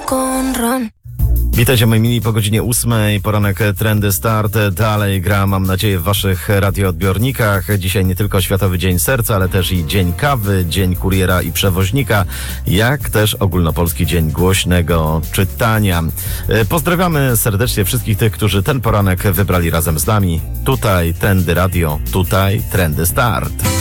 con ron. Witajcie moi mili po godzinie 8. Poranek Trendy Start. Dalej gra, mam nadzieję, w waszych radioodbiornikach. Dzisiaj nie tylko Światowy Dzień Serca, ale też i Dzień Kawy, Dzień Kuriera i Przewoźnika, jak też Ogólnopolski Dzień Głośnego Czytania. Pozdrawiamy serdecznie wszystkich tych, którzy ten poranek wybrali razem z nami. Tutaj Trendy Radio, tutaj Trendy Start.